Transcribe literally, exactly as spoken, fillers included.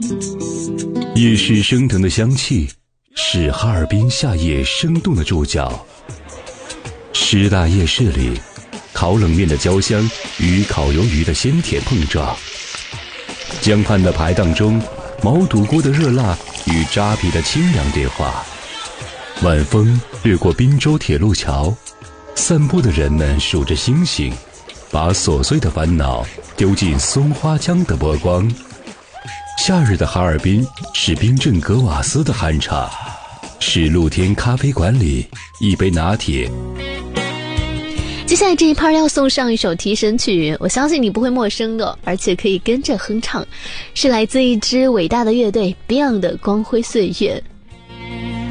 夜市升腾的香气是哈尔滨夏夜生动的注脚。师大夜市里，烤冷面的焦香与烤鱿鱼的鲜甜碰撞，江畔的排档中，毛肚锅的热辣与扎皮的清凉对话。晚风掠过滨州铁路桥，散步的人们数着星星，把琐碎的烦恼丢进松花江的波光。夏日的哈尔滨是冰镇格瓦斯的酣畅，是露天咖啡馆里一杯拿铁。 接下来这一趴要送上一首提神曲，我相信你不会陌生的，而且可以跟着哼唱，是来自一支伟大的乐队 Beyond 的《光辉岁月》。